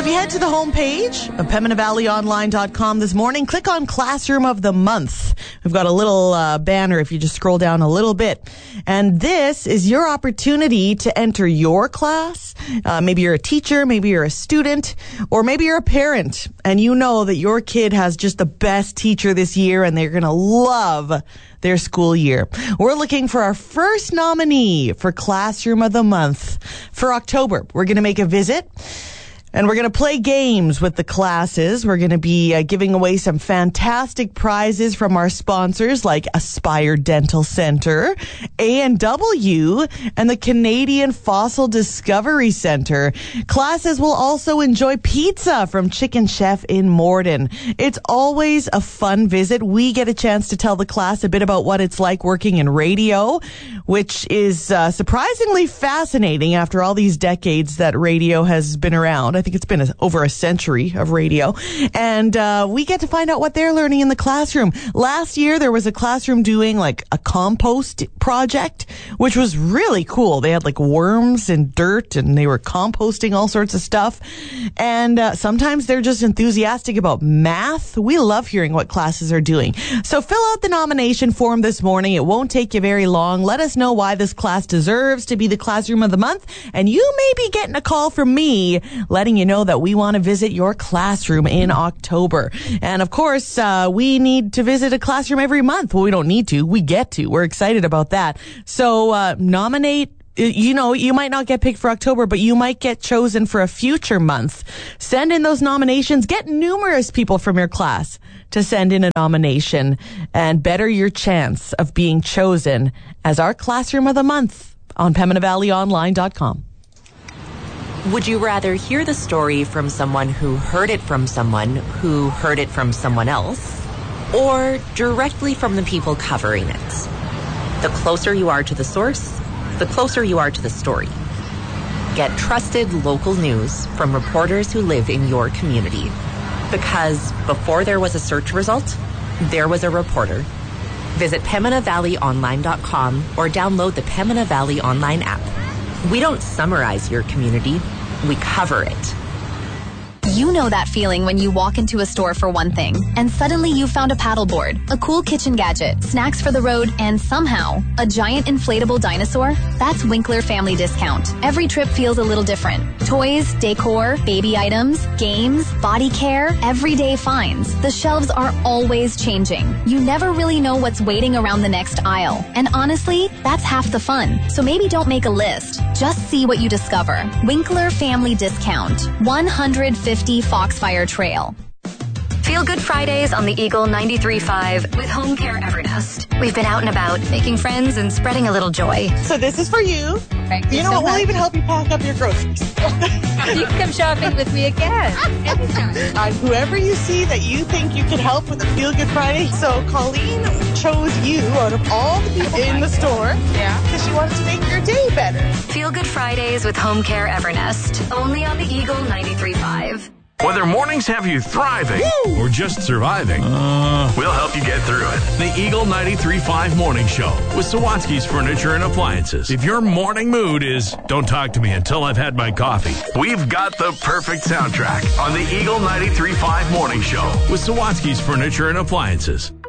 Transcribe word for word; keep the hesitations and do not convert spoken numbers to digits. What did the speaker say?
if you head to the homepage of Pembina Valley Online dot com this morning, click on Classroom of the Month. We've got a little uh, banner if you just scroll down a little bit. And this is your opportunity to enter your class. Uh, maybe you're a teacher, maybe you're a student, or maybe you're a parent, and you know that your kid has just the best teacher this year, and they're going to love their school year. We're looking for our first nominee for Classroom of the Month for October. We're going to make a visit. And we're going to play games with the classes. We're going to be uh, giving away some fantastic prizes from our sponsors like Aspire Dental Center, A and W, and the Canadian Fossil Discovery Center. Classes will also enjoy pizza from Chicken Chef in Morden. It's always a fun visit. We get a chance to tell the class a bit about what it's like working in radio, which is uh, surprisingly fascinating after all these decades that radio has been around. I think it's been a, over a century of radio. And uh, we get to find out what they're learning in the classroom. Last year, there was a classroom doing like a compost project, which was really cool. They had like worms and dirt, and they were composting all sorts of stuff. And uh, sometimes they're just enthusiastic about math. We love hearing what classes are doing. So fill out the nomination form this morning. It won't take you very long. Let us know why this class deserves to be the Classroom of the Month. And you may be getting a call from me letting you know that we want to visit your classroom in October. And of course, uh, we need to visit a classroom every month. Well, we don't need to. We get to. We're excited about that. So uh, nominate. You know, you might not get picked for October, but you might get chosen for a future month. Send in those nominations. Get numerous people from your class to send in a nomination and better your chance of being chosen as our Classroom of the Month on Pembina Valley Online dot com. Would you rather hear the story from someone who heard it from someone who heard it from someone else, or directly from the people covering it? The closer you are to the source, the closer you are to the story. Get trusted local news from reporters who live in your community. Because before there was a search result, there was a reporter. Visit Pembina Valley Online dot com or download the Pembina Valley Online app. We don't summarize your community, we cover it. You know that feeling when you walk into a store for one thing, and suddenly you found a paddleboard, a cool kitchen gadget, snacks for the road, and somehow a giant inflatable dinosaur? That's Winkler Family Discount. Every trip feels a little different. Toys, decor, baby items, games, body care, everyday finds. The shelves are always changing. You never really know what's waiting around the next aisle. And honestly, that's half the fun. So maybe don't make a list. Just see what you discover. Winkler Family Discount. one hundred fifty Foxfire Trail. Feel Good Fridays on the Eagle ninety-three point five with Home Care Evernest. We've been out and about, making friends and spreading a little joy. So this is for you. Thank you you know so what? We'll much. even help you pack up your groceries. You can come shopping with me again. Anytime. On whoever you see that you think you can help with a Feel Good Friday. So Colleen chose you out of all the people in the store. Yeah. Because she wanted to make your day better. Feel Good Fridays with Home Care Evernest. Only on the Eagle ninety-three point five. Whether mornings have you thriving Woo! or just surviving, uh, we'll help you get through it. The Eagle ninety-three point five Morning Show with Sawatsky's Furniture and Appliances. If your morning mood is, don't talk to me until I've had my coffee, we've got the perfect soundtrack on the Eagle ninety-three point five Morning Show with Sawatsky's Furniture and Appliances.